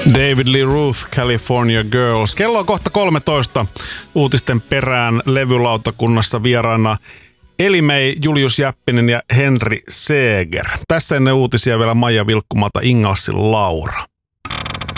David Lee Roth, California Girls. Kello on kohta 13. Uutisten perään levylautakunnassa vieraana Eli-Mei, Julius Jäppinen ja Henri Seeger. Tässä ennen uutisia vielä Maija Vilkkumalta Ingalsin Laura.